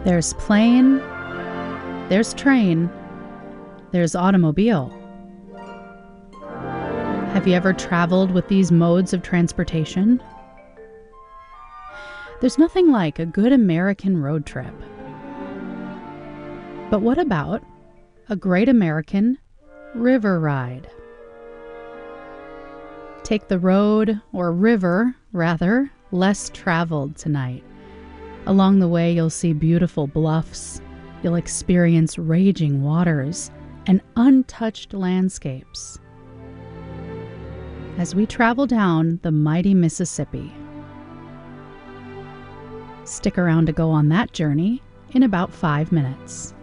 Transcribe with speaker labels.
Speaker 1: There's plane, there's train, there's automobile. Have you ever traveled with these modes of transportation? There's nothing like a good American road trip. But what about a great American river ride? Take the road, or river, rather, less traveled tonight. Along the way, you'll see beautiful bluffs. You'll experience raging waters and untouched landscapes as we travel down the mighty Mississippi. Stick around to go on that journey in about 5 minutes.